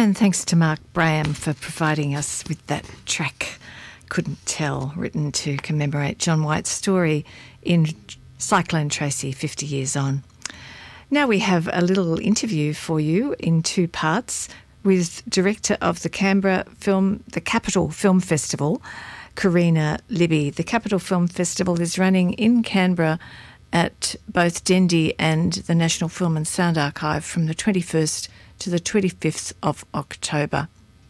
And thanks to Mark Braham for providing us with that track, Couldn't Tell, written to commemorate John White's story in Cyclone Tracy 50 years on. Now we have a little interview for you in two parts with director of the Capital Film Festival, Karina Libby. The Capital Film Festival is running in Canberra at both Dendy and the National Film and Sound Archive from the 21st to the 25th of October.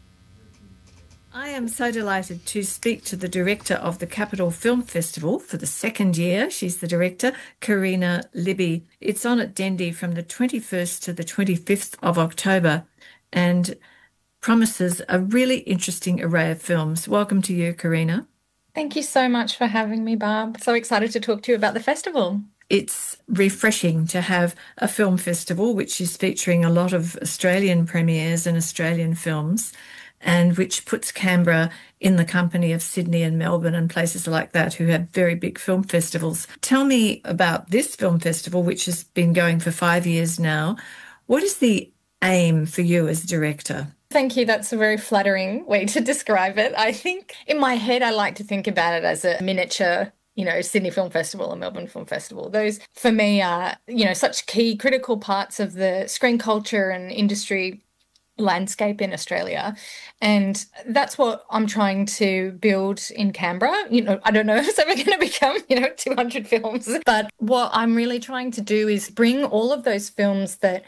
I am so delighted to speak to the director of the Capital Film Festival for the second year. She's the director, Karina Libby. It's on at Dendy from the 21st to the 25th of October and promises a really interesting array of films. Welcome to you, Karina. Thank you so much for having me, Barb. So excited to talk to you about the festival. It's refreshing to have a film festival which is featuring a lot of Australian premieres and Australian films, and which puts Canberra in the company of Sydney and Melbourne and places like that who have very big film festivals. Tell me about this film festival, which has been going for 5 years now. What is the aim for you as director? Thank you. That's a very flattering way to describe it. I think in my head, I like to think about it as a miniature Sydney Film Festival and Melbourne Film Festival. Those, for me, are, such key critical parts of the screen culture and industry landscape in Australia. And that's what I'm trying to build in Canberra. I don't know if it's ever going to become, 200 films. But what I'm really trying to do is bring all of those films that,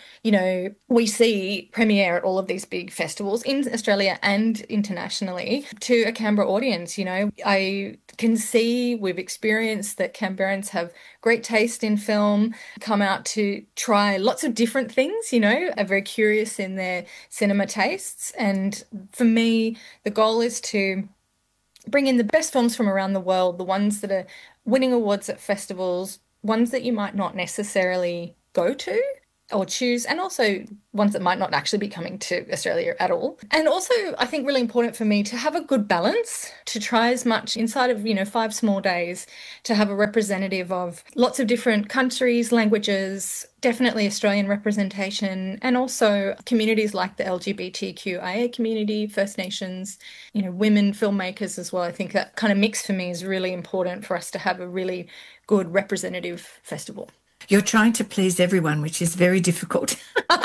we see premiere at all of these big festivals in Australia and internationally to a Canberra audience. I can see, we've experienced that Canberrans have great taste in film, come out to try lots of different things, are very curious in their cinema tastes. And for me, the goal is to bring in the best films from around the world, the ones that are winning awards at festivals, ones that you might not necessarily go to or choose, and also ones that might not actually be coming to Australia at all. And also, I think really important for me to have a good balance, to try as much inside of, 5 small days, to have a representative of lots of different countries, languages, definitely Australian representation, and also communities like the LGBTQIA community, First Nations, women filmmakers as well. I think that kind of mix for me is really important for us to have a really good representative festival. You're trying to please everyone, which is very difficult.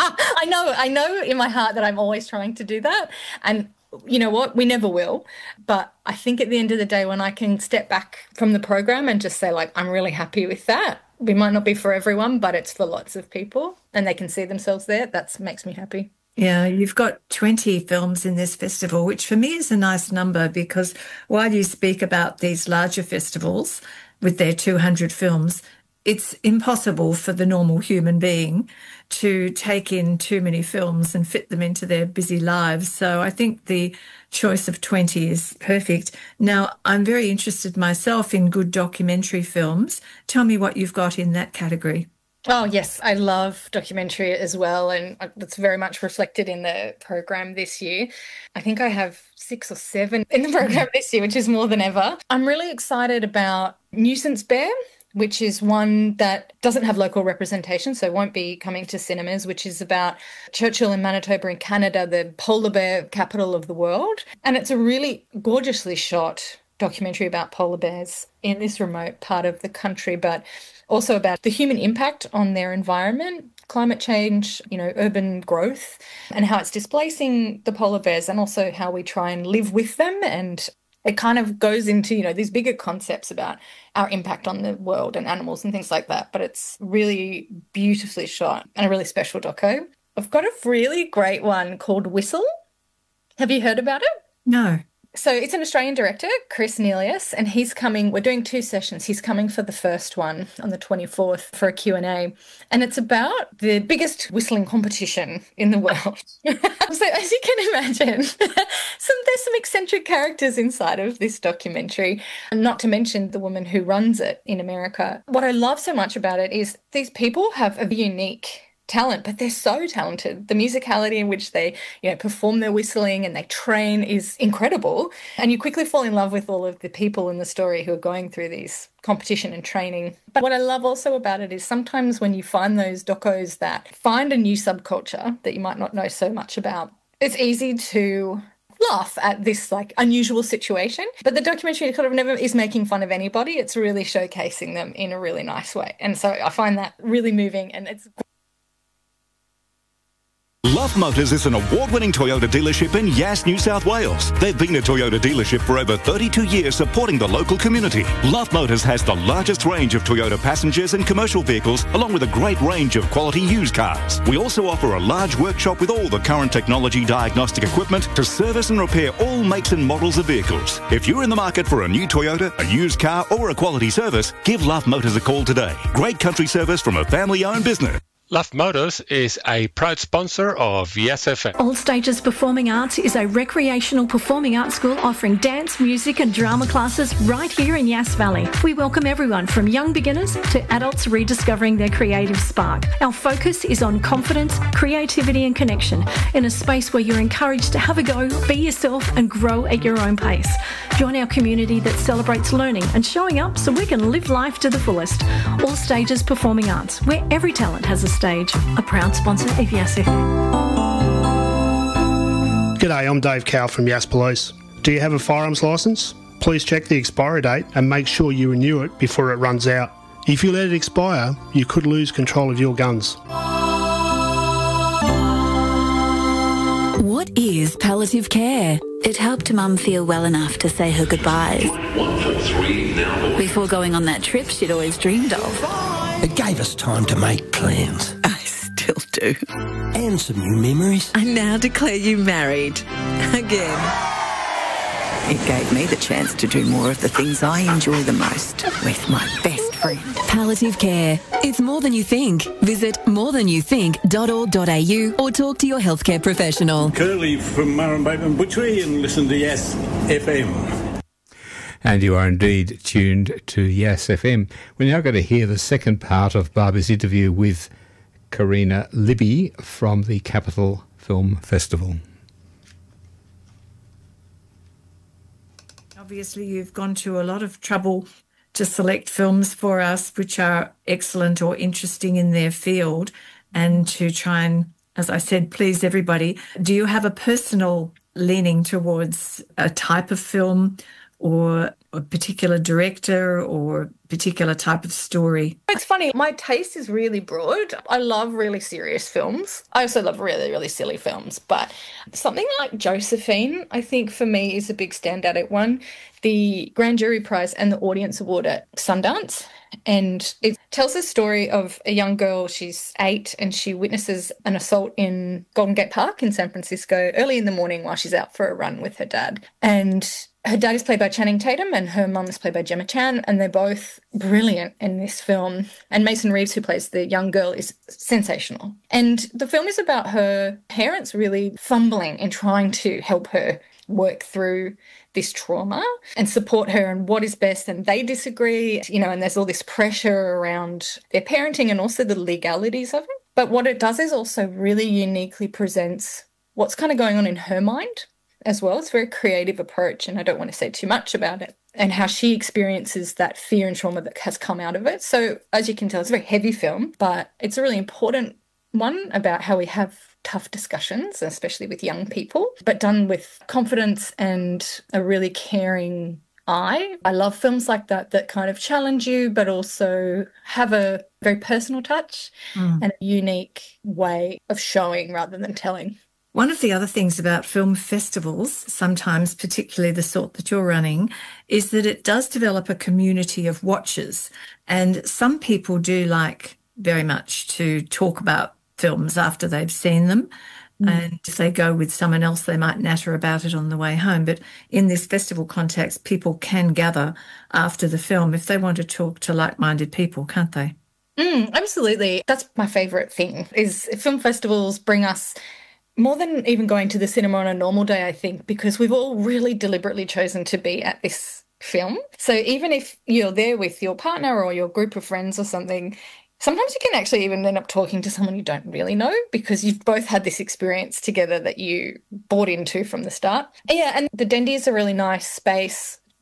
I know in my heart that I'm always trying to do that. And you know what? We never will. But I think at the end of the day, when I can step back from the program and just say, I'm really happy with that. We might not be for everyone, but it's for lots of people and they can see themselves there. That makes me happy. Yeah, you've got 20 films in this festival, which for me is a nice number because while you speak about these larger festivals with their 200 films, it's impossible for the normal human being to take in too many films and fit them into their busy lives. So I think the choice of 20 is perfect. Now, I'm very interested myself in good documentary films. Tell me what you've got in that category. Oh, yes, I love documentary as well, and that's very much reflected in the program this year. I think I have 6 or 7 in the program this year, which is more than ever. I'm really excited about Nuisance Bear, which is one that doesn't have local representation, so won't be coming to cinemas, which is about Churchill in Manitoba in Canada, the polar bear capital of the world. And it's a really gorgeously shot documentary about polar bears in this remote part of the country, but also about the human impact on their environment, climate change, urban growth, and how it's displacing the polar bears, and also how we try and live with them. And it kind of goes into, these bigger concepts about our impact on the world and animals and things like that. But it's really beautifully shot and a really special doco. I've got a really great one called Whistle. Have you heard about it? No. So it's an Australian director, Chris Nelius, and he's coming. We're doing 2 sessions. He's coming for the first one on the 24th for a Q&A. And it's about the biggest whistling competition in the world. So as you can imagine, there's some eccentric characters inside of this documentary, and not to mention the woman who runs it in America. What I love so much about it is these people have a unique talent, but they're so talented. The musicality in which they, perform their whistling and they train is incredible. And you quickly fall in love with all of the people in the story who are going through these competition and training. But what I love also about it is sometimes when you find those docos that find a new subculture that you might not know so much about, It's easy to laugh at this like unusual situation, but the documentary kind of never is making fun of anybody. It's really showcasing them in a really nice way. And so I find that really moving, and it's Love Motors is an award-winning Toyota dealership in Yass, New South Wales. They've been a Toyota dealership for over 32 years supporting the local community. Love Motors has the largest range of Toyota passengers and commercial vehicles, along with a great range of quality used cars. We also offer a large workshop with all the current technology diagnostic equipment to service and repair all makes and models of vehicles. If you're in the market for a new Toyota, a used car or a quality service, give Love Motors a call today. Great country service from a family-owned business. Love Motors is a proud sponsor of Yes FM. All Stages Performing Arts is a recreational performing arts school offering dance, music and drama classes right here in Yass Valley. We welcome everyone from young beginners to adults rediscovering their creative spark. Our focus is on confidence, creativity and connection in a space where you're encouraged to have a go, be yourself and grow at your own pace. Join our community that celebrates learning and showing up so we can live life to the fullest. All Stages Performing Arts, where every talent has a stage, a proud sponsor of Yass FM. G'day, I'm Dave Cowell from Yass Police. Do you have a firearms licence? Please check the expiry date and make sure you renew it before it runs out. If you let it expire, you could lose control of your guns. What is palliative care? It helped Mum feel well enough to say her goodbyes. 143 now. Before going on that trip she'd always dreamed of. It gave us time to make plans. I still do. And some new memories. I now declare you married. Again. It gave me the chance to do more of the things I enjoy the most with my best friend. Palliative care. It's more than you think. Visit morethanyoutthink.org.au or talk to your healthcare professional. Curly from Murray Bateman Butchery and listen to Yass FM. And you are indeed tuned to Yass FM. We're now going to hear the second part of Barbara's interview with Karina Libby from the Capital Film Festival. Obviously, you've gone to a lot of trouble to select films for us which are excellent or interesting in their field and to try and, as I said, please everybody. Do you have a personal leaning towards a type of film or a particular director or particular type of story? It's funny, my taste is really broad. I love really serious films. I also love really, really silly films. But something like Josephine, I think for me is a big standout one. The Grand Jury Prize and the Audience Award at Sundance. And it tells the story of a young girl, she's 8, and she witnesses an assault in Golden Gate Park in San Francisco early in the morning while she's out for a run with her dad. And her dad is played by Channing Tatum and her mum is played by Gemma Chan, and they're both brilliant in this film. And Mason Reeves, who plays the young girl, is sensational. And the film is about her parents really fumbling and trying to help her work through this trauma and support her and what is best, and they disagree, and there's all this pressure around their parenting and also the legalities of it. But what it does is also really uniquely presents what's kind of going on in her mind as well. It's a very creative approach, and I don't want to say too much about it, and how she experiences that fear and trauma that has come out of it. So as you can tell, it's a very heavy film, but it's a really important one about how we have tough discussions, especially with young people, but done with confidence and a really caring eye. I love films like that kind of challenge you, but also have a very personal touch and a unique way of showing rather than telling. One of the other things about film festivals, sometimes particularly the sort that you're running, is that it does develop a community of watchers. And some people do like very much to talk about films after they've seen them. And if they go with someone else, they might natter about it on the way home. But in this festival context, people can gather after the film if they want to talk to like-minded people, can't they? Absolutely. That's my favourite thing, is film festivals bring us more than even going to the cinema on a normal day, I think, because we've all really deliberately chosen to be at this film. So even if you're there with your partner or your group of friends or something, sometimes you can actually even end up talking to someone you don't really know because you've both had this experience together that you bought into from the start. Yeah, and the Dendy is a really nice space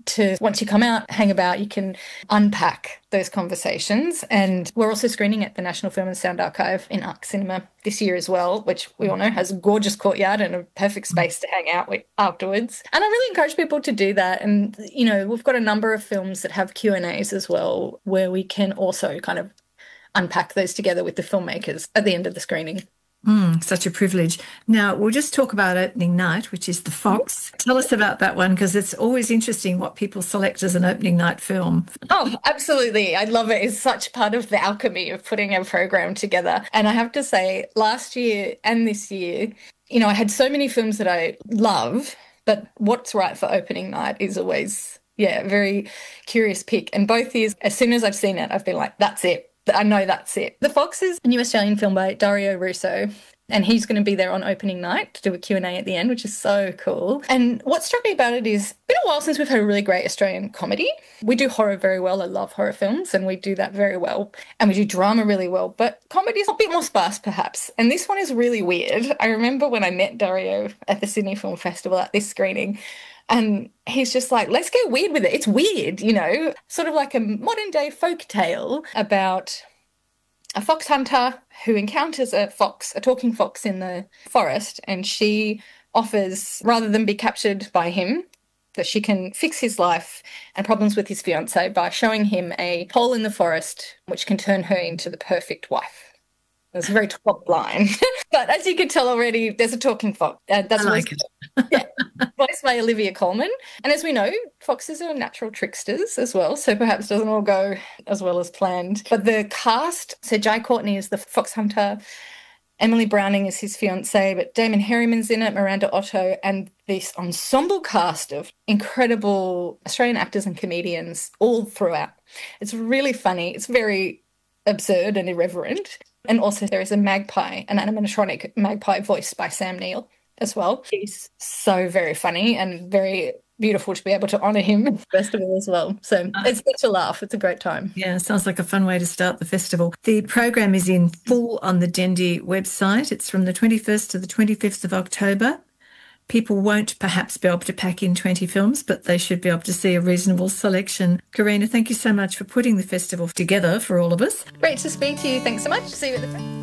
to, once you come out, hang about, you can unpack those conversations. And we're also screening at the National Film and Sound Archive in Arc Cinema this year as well, which we all know has a gorgeous courtyard and a perfect space to hang out with afterwards. And I really encourage people to do that. And, you know, we've got a number of films that have Q&As as well, where we can also kind of unpack those together with the filmmakers at the end of the screening. Such a privilege. Now, we'll just talk about opening night, which is The Fox. Tell us about that one, because it's always interesting what people select as an opening night film. Oh, absolutely. I love it. It's such part of the alchemy of putting a program together. And I have to say, last year and this year, you know, I had so many films that I love, but what's right for opening night is always, a very curious pick. And both years, as soon as I've seen it, I've been like, that's it. I know that's it. The Fox is a new Australian film by Dario Russo, and he's going to be there on opening night to do a Q&A at the end, which is so cool. And what struck me about it is, it's been a while since we've had a really great Australian comedy. We do horror very well. I love horror films, and we do that very well. And we do drama really well, but comedy is a bit more sparse, perhaps. And this one is really weird. I remember when I met Dario at the Sydney Film Festival at this screening, and he's just like, let's get weird with it. It's weird, you know, sort of like a modern day folk tale about a fox hunter who encounters a talking fox in the forest. And she offers, rather than be captured by him, that she can fix his life and problems with his fiancé by showing him a hole in the forest, which can turn her into the perfect wife. It's a very top line. But as you can tell already, there's a talking fox. That's I like it. Voiced by Olivia Colman. And as we know, foxes are natural tricksters as well, so perhaps doesn't all go as well as planned. But the cast, so Jai Courtney is the fox hunter, Emily Browning is his fiancée, but Damon Herriman's in it, Miranda Otto, and this ensemble cast of incredible Australian actors and comedians all throughout. It's really funny. It's very absurd and irreverent. And also there is a magpie, an animatronic magpie voiced by Sam Neill as well. He's so very funny and very beautiful to be able to honour him at the festival as well. So it's such a laugh. It's a great time. Yeah, sounds like a fun way to start the festival. The program is in full on the Dendy website. It's from the 21st to the 25th of October. People won't perhaps be able to pack in 20 films, but they should be able to see a reasonable selection. Karina, thank you so much for putting the festival together for all of us. Great to speak to you. Thanks so much. See you at the